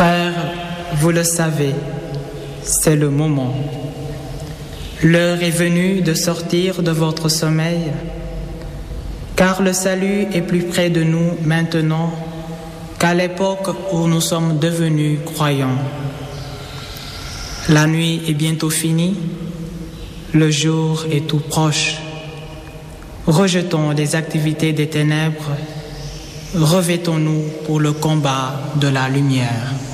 Frères, vous le savez, c'est le moment. L'heure est venue de sortir de votre sommeil, car le salut est plus près de nous maintenant qu'à l'époque où nous sommes devenus croyants. La nuit est bientôt finie, le jour est tout proche. Rejetons les activités des ténèbres, revêtons-nous pour le combat de la lumière.